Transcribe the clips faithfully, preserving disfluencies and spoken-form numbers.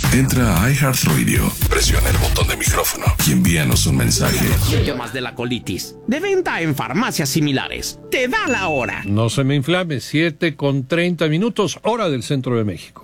Entra a iHeartRadio, presiona el botón de micrófono y envíanos un mensaje. Síntomas de la colitis. De venta en farmacias similares. Te da la hora. No se me inflame. siete con treinta minutos, hora del centro de México.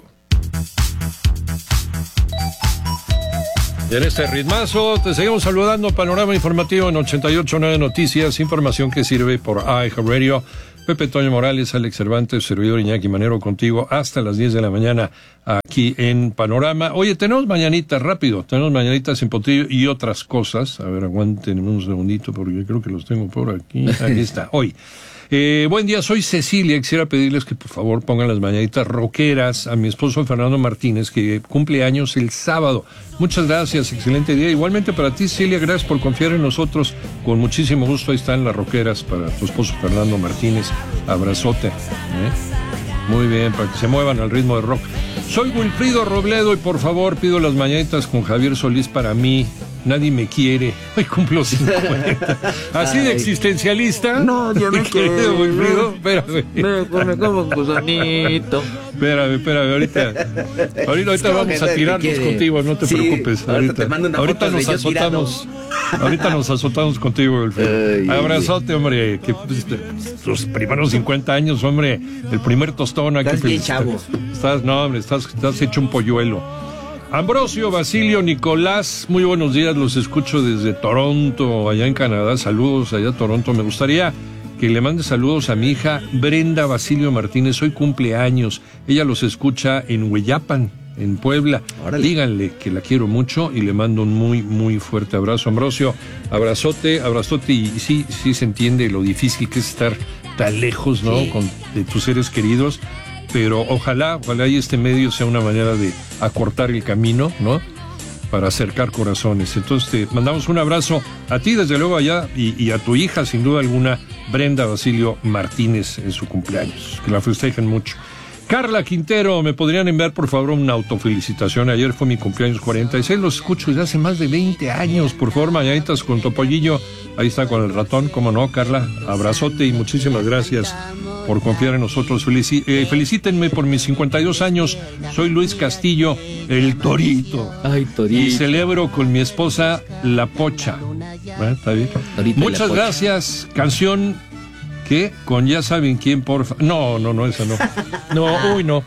Y en este ritmazo te seguimos saludando. Panorama informativo en ochenta y ocho punto nueve Noticias. Información que sirve por iHeartRadio. Pepe Toño Morales, Alex Cervantes, servidor Iñaki Manero contigo hasta las diez de la mañana aquí en Panorama. Oye, tenemos mañanitas, rápido, tenemos mañanitas en Potrillo y otras cosas. A ver, aguanten un segundito porque creo que los tengo por aquí. Aquí está, hoy. Eh, buen día, soy Cecilia. Quisiera pedirles que por favor pongan las mañanitas rockeras a mi esposo Fernando Martínez, que cumple años el sábado. Muchas gracias, excelente día. Igualmente para ti, Cecilia, gracias por confiar en nosotros. Con muchísimo gusto, ahí están las rockeras para tu esposo Fernando Martínez. Abrazote. ¿eh? Muy bien, para que se muevan al ritmo de rock. Soy Wilfrido Robledo y por favor pido las mañanitas con Javier Solís para mí. Nadie me quiere. Hoy cumplo cincuenta. Así de existencialista. No, yo me querido Wilfrido, espérame. Me, me como un gusanito. Espérame, espérame, ahorita. Ahorita, ahorita vamos a tirarnos contigo, no te sí, preocupes. Ahorita, te mando una ahorita nos azotamos. Ahorita nos azotamos contigo, Wilfrido. Abrazote, hombre. Que pues, tus primeros cincuenta años, hombre. El primer tostón aquí. Estás bien, chavo. Estás, no, hombre, estás, estás hecho un polluelo. Ambrosio, Basilio, Nicolás, muy buenos días, los escucho desde Toronto, allá en Canadá, saludos allá a Toronto. Me gustaría que le mande saludos a mi hija Brenda Basilio Martínez, hoy cumpleaños, ella los escucha en Hueyapan, en Puebla. Órale. Díganle que la quiero mucho y le mando un muy, muy fuerte abrazo. Ambrosio, abrazote, abrazote, y sí, sí se entiende lo difícil que es estar tan lejos, ¿no? Sí. Con, de tus seres queridos. Pero ojalá, ojalá y este medio sea una manera de acortar el camino, ¿no? Para acercar corazones. Entonces te mandamos un abrazo a ti, desde luego, allá, y, y a tu hija, sin duda alguna, Brenda Basilio Martínez, en su cumpleaños. Que la festejen mucho. Carla Quintero, ¿me podrían enviar, por favor, una autofelicitación? Ayer fue mi cumpleaños cuarenta y seis, los escucho desde hace más de veinte años. Por favor, mañanitas con Topollillo. Ahí está con el ratón, cómo no, Carla. Abrazote y muchísimas gracias por confiar en nosotros. Felici- eh, felicítenme por mis cincuenta y dos años. Soy Luis Castillo, el Torito. Ay, Torito. Y celebro con mi esposa La Pocha. ¿Eh? ¿Está bien? Torito Muchas gracias. Canción que con ya saben quién, porfa. No, no, no, esa no. No, uy, no.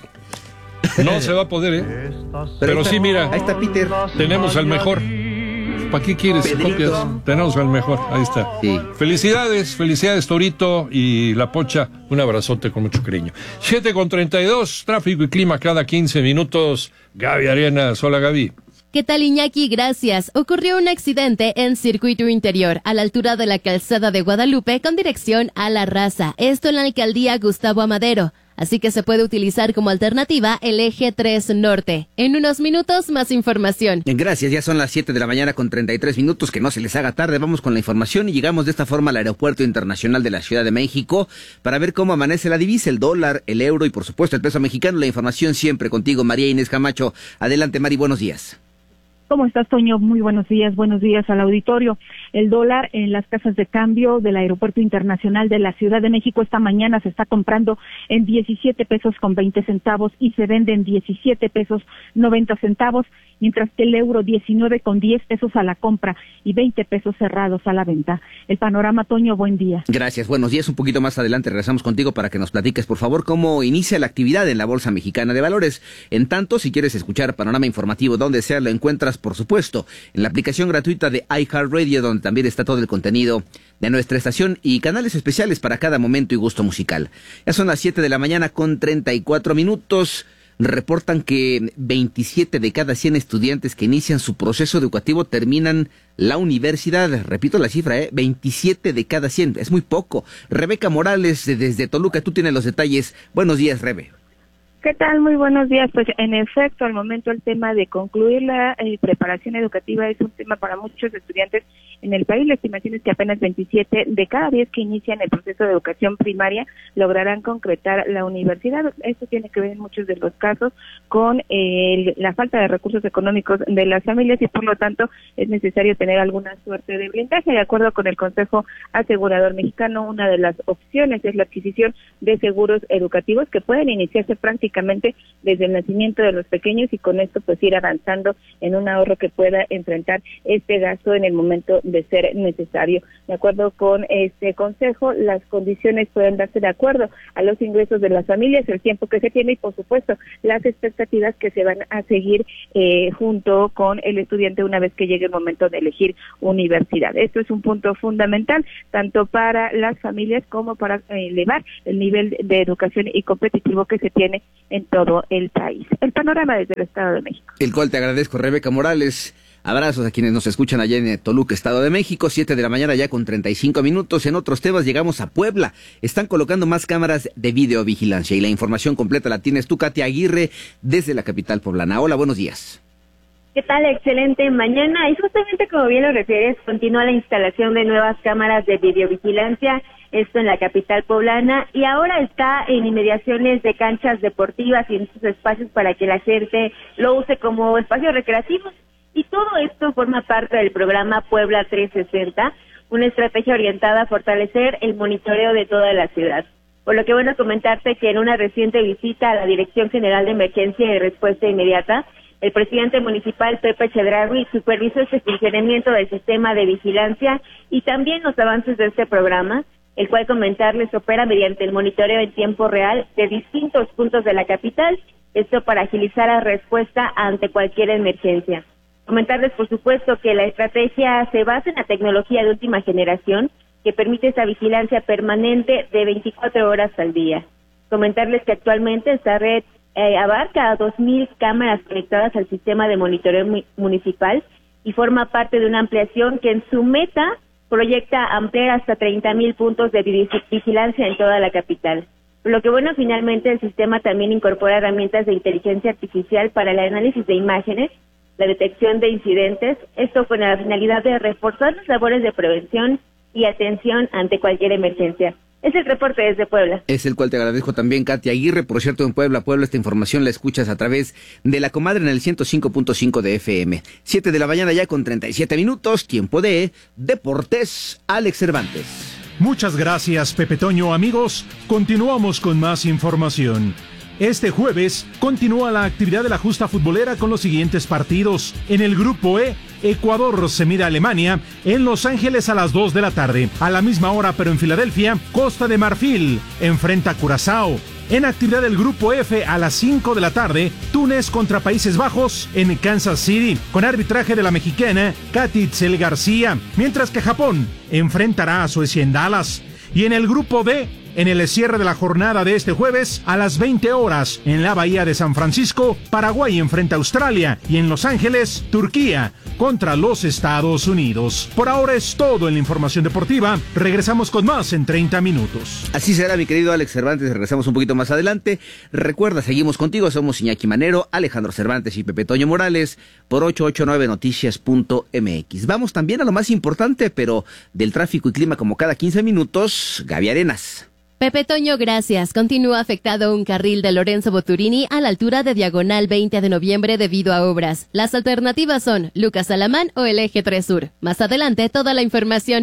No se va a poder, ¿eh? Pero, Pero sí, mira. Ahí está Peter. Tenemos al mejor. ¿Para qué quieres Pedrito. copias? Tenemos al mejor, ahí está. Sí. Felicidades, felicidades Torito y La Pocha, un abrazote con mucho cariño. siete con treinta y dos, tráfico y clima cada quince minutos. Gaby Arenas, hola Gaby. ¿Qué tal, Iñaki? Gracias. Ocurrió un accidente en Circuito Interior, a la altura de la calzada de Guadalupe, con dirección a La Raza. Esto en la alcaldía Gustavo Amadero. Así que se puede utilizar como alternativa el eje tres Norte. En unos minutos, más información. Gracias, ya son las siete de la mañana con treinta y tres minutos, que no se les haga tarde. Vamos con la información y llegamos de esta forma al Aeropuerto Internacional de la Ciudad de México para ver cómo amanece la divisa, el dólar, el euro y por supuesto el peso mexicano. La información siempre contigo, María Inés Camacho. Adelante, Mari, buenos días. ¿Cómo estás, Toño? Muy buenos días, buenos días al auditorio. El dólar en las casas de cambio del Aeropuerto Internacional de la Ciudad de México esta mañana se está comprando en diecisiete pesos con veinte centavos y se vende en diecisiete pesos noventa centavos, mientras que el euro diecinueve con diez pesos a la compra y veinte pesos cerrados a la venta. El panorama, Toño, buen día. Gracias, buenos días. Un poquito más adelante regresamos contigo para que nos platiques, por favor, cómo inicia la actividad en la Bolsa Mexicana de Valores. En tanto, si quieres escuchar Panorama Informativo donde sea, lo encuentras, por supuesto, en la aplicación gratuita de iHeartRadio, donde también está todo el contenido de nuestra estación y canales especiales para cada momento y gusto musical. Ya son las siete de la mañana con treinta y cuatro minutos. Reportan que veintisiete de cada cien estudiantes que inician su proceso educativo terminan la universidad. Repito la cifra, ¿eh? veintisiete de cada cien. Es muy poco. Rebeca Morales, desde Toluca, tú tienes los detalles. Buenos días, Rebe. ¿Qué tal? Muy buenos días. Pues en efecto, al momento el tema de concluir la eh, preparación educativa es un tema para muchos estudiantes en el país. La estimación es que apenas veintisiete de cada diez que inician el proceso de educación primaria lograrán concretar la universidad. Esto tiene que ver en muchos de los casos con eh, la falta de recursos económicos de las familias y por lo tanto es necesario tener alguna suerte de blindaje. De acuerdo con el Consejo Asegurador Mexicano, una de las opciones es la adquisición de seguros educativos que pueden iniciarse prácticamente cronológicamente desde el nacimiento de los pequeños y con esto pues ir avanzando en un ahorro que pueda enfrentar este gasto en el momento de ser necesario. De acuerdo con este consejo, las condiciones pueden darse de acuerdo a los ingresos de las familias, el tiempo que se tiene y por supuesto las expectativas que se van a seguir eh, junto con el estudiante una vez que llegue el momento de elegir universidad. Esto es un punto fundamental tanto para las familias como para elevar el nivel de educación y competitivo que se tiene en todo el país. El panorama desde el Estado de México. El cual te agradezco, Rebeca Morales. Abrazos a quienes nos escuchan allá en Toluca, Estado de México, siete de la mañana ya con treinta y cinco minutos. En otros temas llegamos a Puebla. Están colocando más cámaras de videovigilancia y la información completa la tienes tú, Katia Aguirre, desde la capital poblana. Hola, buenos días. ¿Qué tal? Excelente mañana. Y justamente como bien lo refieres, continúa la instalación de nuevas cámaras de videovigilancia, esto en la capital poblana, y ahora está en inmediaciones de canchas deportivas y en estos espacios para que la gente lo use como espacios recreativos. Y todo esto forma parte del programa Puebla trescientos sesenta, una estrategia orientada a fortalecer el monitoreo de toda la ciudad. Por lo que bueno comentarte que en una reciente visita a la Dirección General de Emergencia y Respuesta Inmediata, el presidente municipal Pepe Chedraui supervisó este funcionamiento del sistema de vigilancia y también los avances de este programa, el cual comentarles opera mediante el monitoreo en tiempo real de distintos puntos de la capital, esto para agilizar la respuesta ante cualquier emergencia. Comentarles, por supuesto, que la estrategia se basa en la tecnología de última generación que permite esa vigilancia permanente de veinticuatro horas al día. Comentarles que actualmente esta red eh, abarca a dos mil cámaras conectadas al sistema de monitoreo mu- municipal y forma parte de una ampliación que en su meta proyecta ampliar hasta treinta mil puntos de vigilancia en toda la capital. Por lo que, bueno, finalmente el sistema también incorpora herramientas de inteligencia artificial para el análisis de imágenes, la detección de incidentes, esto con la finalidad de reforzar las labores de prevención y atención ante cualquier emergencia. Es el reporte desde Puebla. Es el cual te agradezco también, Katia Aguirre. Por cierto, en Puebla, Puebla, esta información la escuchas a través de La Comadre en el ciento cinco punto cinco de F M. siete de la mañana ya con treinta y siete minutos, tiempo de Deportes. Alex Cervantes. Muchas gracias, Pepe Toño. Amigos, continuamos con más información. Este jueves continúa la actividad de la justa futbolera con los siguientes partidos. En el grupo E, Ecuador se mide a Alemania en Los Ángeles a las dos de la tarde. A la misma hora, pero en Filadelfia, Costa de Marfil enfrenta a Curazao. En actividad del grupo F a las cinco de la tarde, Túnez contra Países Bajos en Kansas City, con arbitraje de la mexicana Katy Itzel García, mientras que Japón enfrentará a Suecia en Dallas. Y en el grupo D, en el cierre de la jornada de este jueves, a las veinte horas, en la Bahía de San Francisco, Paraguay enfrenta a Australia y en Los Ángeles, Turquía contra los Estados Unidos. Por ahora es todo en la información deportiva. Regresamos con más en treinta minutos. Así será, mi querido Alex Cervantes. Regresamos un poquito más adelante. Recuerda, seguimos contigo. Somos Iñaki Manero, Alejandro Cervantes y Pepe Toño Morales por ochocientos ochenta y nueve noticias punto m x. Vamos también a lo más importante, pero del tráfico y clima como cada quince minutos. Gaby Arenas. Pepe Toño, gracias. Continúa afectado un carril de Lorenzo Boturini a la altura de Diagonal veinte de noviembre debido a obras. Las alternativas son Lucas Alamán o el Eje tres Sur. Más adelante, toda la información.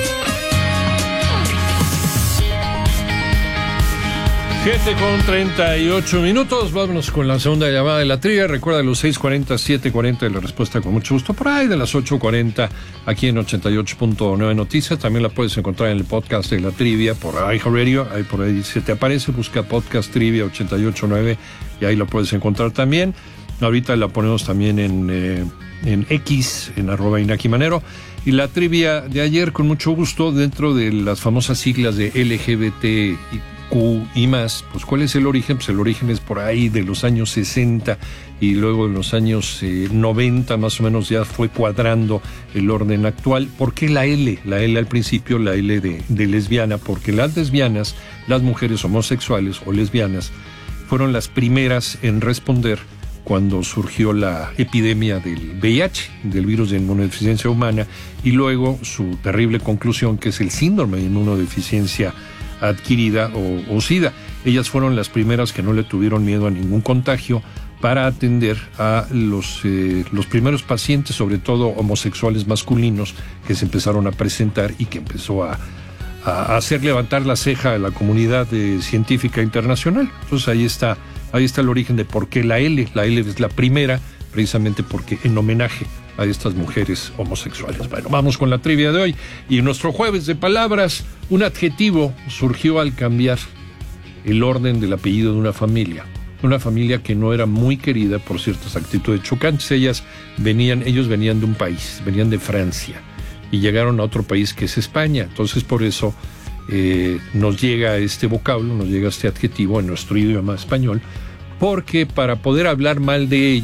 siete con treinta y ocho minutos. Vámonos con la segunda llamada de la trivia. Recuerda los seis cuarenta, siete cuarenta y la respuesta con mucho gusto. Por ahí de las ocho cuarenta aquí en ochenta y ocho punto nueve Noticias. También la puedes encontrar en el podcast de la trivia por iHeartRadio. Ahí por ahí se te aparece. Busca podcast trivia ochenta y ocho punto nueve y ahí la puedes encontrar también. Ahorita la ponemos también en, eh, en X, en arroba Iñaki Manero. Y la trivia de ayer con mucho gusto dentro de las famosas siglas de L G B T Q y más, pues ¿cuál es el origen? Pues el origen es por ahí de los años sesenta y luego en los años eh, noventa más o menos ya fue cuadrando el orden actual. ¿Por qué la L? La L al principio, la L de, de lesbiana, porque las lesbianas, las mujeres homosexuales o lesbianas, fueron las primeras en responder cuando surgió la epidemia del V I H, del virus de inmunodeficiencia humana, y luego su terrible conclusión, que es el síndrome de inmunodeficiencia adquirida o, o SIDA. Ellas fueron las primeras que no le tuvieron miedo a ningún contagio para atender a los, eh, los primeros pacientes, sobre todo homosexuales masculinos, que se empezaron a presentar y que empezó a, a hacer levantar la ceja a la comunidad eh, científica internacional. Entonces ahí está Ahí está el origen de por qué la L. La L es la primera, precisamente porque en homenaje a estas mujeres homosexuales. Bueno, vamos con la trivia de hoy. Y en nuestro jueves de palabras, un adjetivo surgió al cambiar el orden del apellido de una familia. Una familia que no era muy querida por ciertas actitudes chocantes. Ellas venían, ellos venían de un país, venían de Francia, y llegaron a otro país que es España. Entonces, por eso eh, nos llega este vocablo, nos llega este adjetivo en nuestro idioma español, porque para poder hablar mal de ellos,